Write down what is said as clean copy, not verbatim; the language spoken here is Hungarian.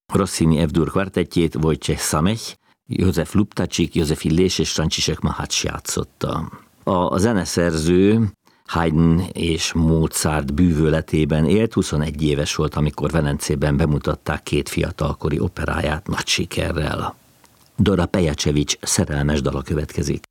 Rossini F-dur kvartettjét Wojciech Samech, József Luptacsik, József Illés és Franciszek Mahács játszotta. A zeneszerző Haydn és Mozart bűvöletében élt, 21 éves volt, amikor Velencében bemutatták két fiatalkori operáját nagy sikerrel. Dora Pejacevics szerelmes dala következik.